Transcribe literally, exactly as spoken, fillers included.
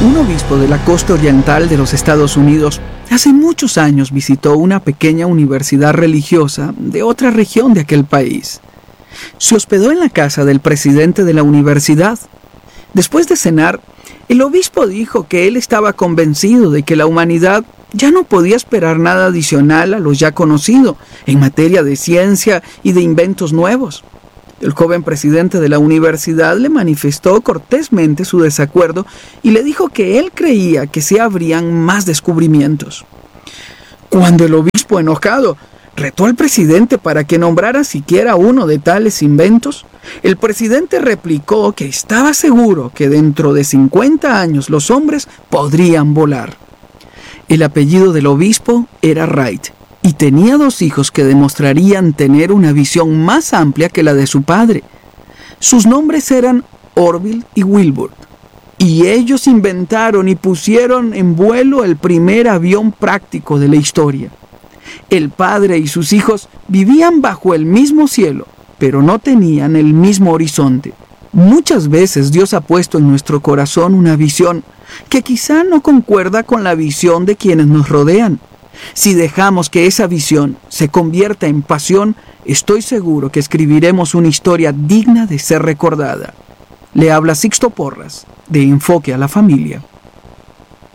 Un obispo de la costa oriental de los Estados Unidos hace muchos años visitó una pequeña universidad religiosa de otra región de aquel país. Se hospedó en la casa del presidente de la universidad. Después de cenar, el obispo dijo que él estaba convencido de que la humanidad ya no podía esperar nada adicional a lo ya conocido en materia de ciencia y de inventos nuevos. El joven presidente de la universidad le manifestó cortésmente su desacuerdo y le dijo que él creía que se habrían más descubrimientos. Cuando el obispo, enojado, retó al presidente para que nombrara siquiera uno de tales inventos, el presidente replicó que estaba seguro que dentro de cincuenta años los hombres podrían volar. El apellido del obispo era Wright, y tenía dos hijos que demostrarían tener una visión más amplia que la de su padre. Sus nombres eran Orville y Wilbur, y ellos inventaron y pusieron en vuelo el primer avión práctico de la historia. El padre y sus hijos vivían bajo el mismo cielo, pero no tenían el mismo horizonte. Muchas veces Dios ha puesto en nuestro corazón una visión que quizá no concuerda con la visión de quienes nos rodean. Si dejamos que esa visión se convierta en pasión, estoy seguro que escribiremos una historia digna de ser recordada. Le habla Sixto Porras, de Enfoque a la Familia.